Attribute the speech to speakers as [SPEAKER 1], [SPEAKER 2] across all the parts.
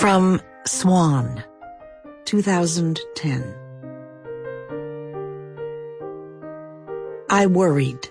[SPEAKER 1] From Swan, 2010. I worried.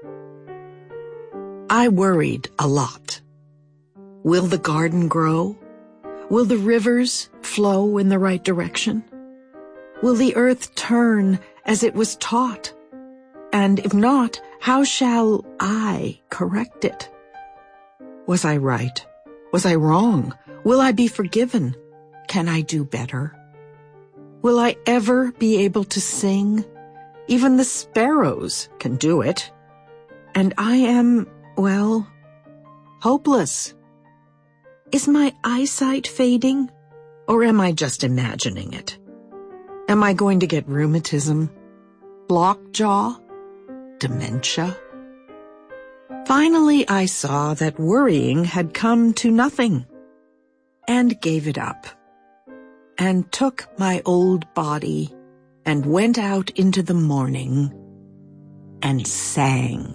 [SPEAKER 1] I worried a lot. Will the garden grow? Will the rivers flow in the right direction? Will the earth turn as it was taught? And if not, how shall I correct it? Was I right? Was I wrong? Will I be forgiven? Can I do better? Will I ever be able to sing? Even the sparrows can do it. And I am, well, hopeless. Is my eyesight fading? Or am I just imagining it? Am I going to get rheumatism? Lockjaw? Dementia? Finally, I saw that worrying had come to nothing, and gave it up, and took my old body and went out into the morning and sang.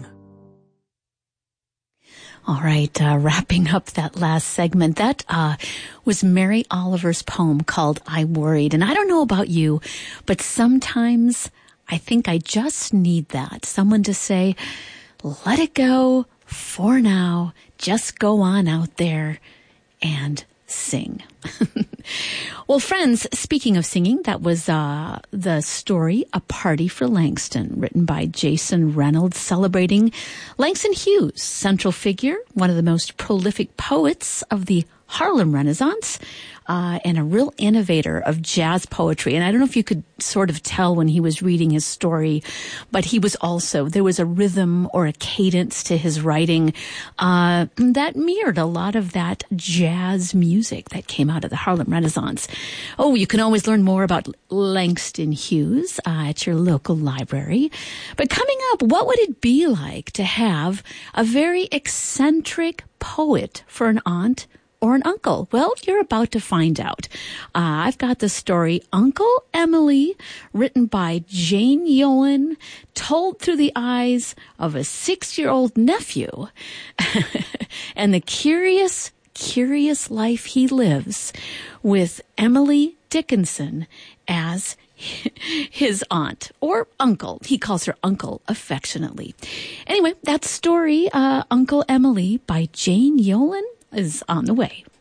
[SPEAKER 2] All right, wrapping up that last segment, that was Mary Oliver's poem called I Worried. And I don't know about you, but sometimes I think I just need that. Someone to say, let it go for now. Just go on out there and sing. Well, friends, speaking of singing, that was the story A Party for Langston, written by Jason Reynolds, celebrating Langston Hughes, central figure, one of the most prolific poets of the Harlem Renaissance, and a real innovator of jazz poetry. And I don't know if you could sort of tell when he was reading his story, but he was also, there was a rhythm or a cadence to his writing that mirrored a lot of that jazz music that came out of the Harlem Renaissance. Oh, you can always learn more about Langston Hughes at your local library. But coming up, what would it be like to have a very eccentric poet for an aunt or an uncle? Well, you're about to find out. I've got the story Uncle Emily, written by Jane Yolen, told through the eyes of a 6-year-old nephew, and the curious life he lives with Emily Dickinson as his aunt or uncle. He calls her uncle affectionately. Anyway, that story, Uncle Emily by Jane Yolen, is on the way.